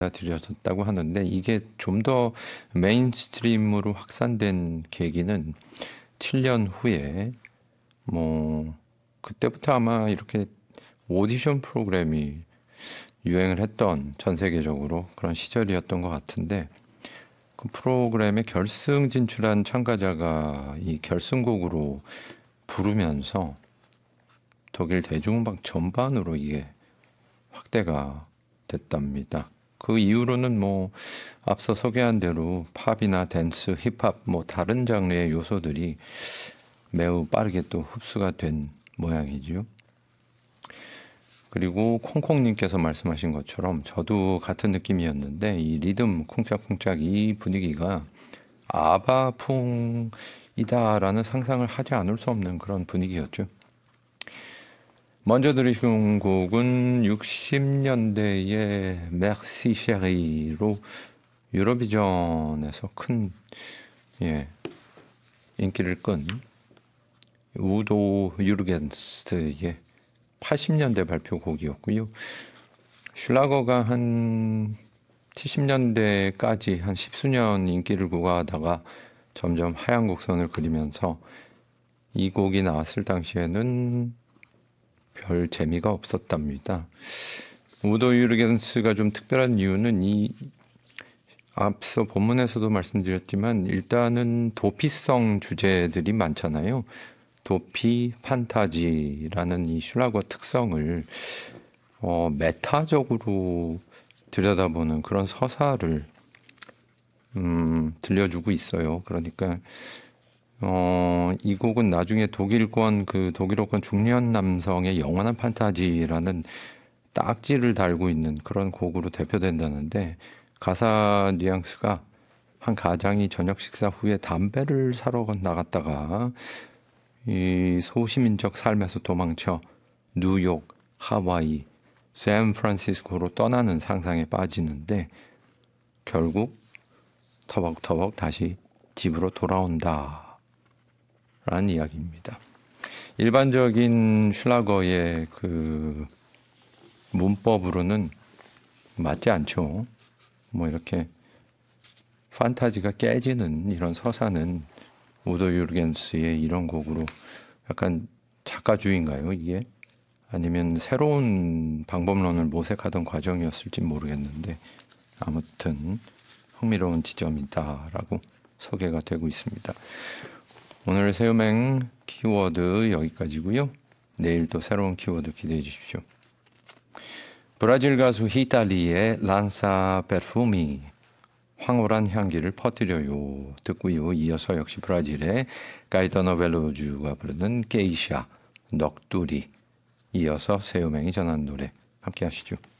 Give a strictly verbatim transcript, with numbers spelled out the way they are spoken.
들여졌다고 하는데 이게 좀 더 메인스트림으로 확산된 계기는 칠 년 후에 뭐 그때부터 아마 이렇게 오디션 프로그램이 유행을 했던 전 세계적으로 그런 시절이었던 것 같은데 그 프로그램에 결승 진출한 참가자가 이 결승곡으로 부르면서 독일 대중음악 전반으로 이게 확대가 됐답니다. 그 이후로는 뭐 앞서 소개한 대로 팝이나 댄스, 힙합 뭐 다른 장르의 요소들이 매우 빠르게 또 흡수가 된 모양이지요. 그리고 콩콩님께서 말씀하신 것처럼 저도 같은 느낌이었는데 이 리듬 쿵짝쿵짝 이 분위기가 아바풍이다라는 상상을 하지 않을 수 없는 그런 분위기였죠. 먼저 들으신 곡은 육십 년대의 Merci Chérie,로 유로비전에서 큰 예, 인기를 끈 우도 유르겐스의 팔십 년대 발표곡이었고요. 슐라거가 한 칠십 년대까지 한 십수년 인기를 구가하다가 점점 하향 곡선을 그리면서 이 곡이 나왔을 당시에는 별 재미가 없었답니다. 우도 유르겐스가 좀 특별한 이유는 이 앞서 본문에서도 말씀드렸지만 일단은 도피성 주제들이 많잖아요. 도피, 판타지라는 이 슐라거 특성을 어, 메타적으로 들여다보는 그런 서사를 음, 들려주고 있어요. 그러니까 어, 이 곡은 나중에 독일권 그 독일어권 중년 남성의 영원한 판타지라는 딱지를 달고 있는 그런 곡으로 대표된다는데 가사 뉘앙스가 한 가장이 저녁 식사 후에 담배를 사러 나갔다가 이 소시민적 삶에서 도망쳐 뉴욕, 하와이, 샌프란시스코로 떠나는 상상에 빠지는데 결국 터벅터벅 다시 집으로 돌아온다 라는 이야기입니다. 일반적인 슐라거의 그 문법으로는 맞지 않죠. 뭐 이렇게 판타지가 깨지는 이런 서사는 우도 유르겐스의 이런 곡으로 약간 작가주의인가요, 이게? 아니면 새로운 방법론을 모색하던 과정이었을지 모르겠는데 아무튼 흥미로운 지점이다라고 소개가 되고 있습니다. 오늘 새우맹 키워드 여기까지고요. 내일 또 새로운 키워드 기대해 주십시오. 브라질 가수 히탈리의 란사 페르푸미 황홀한 향기를 퍼뜨려요 듣고요. 이어서 역시 브라질의 가이터노 벨로주가 부르는 게이샤 넋두리 이어서 새우맹이 전한 노래 함께 하시죠.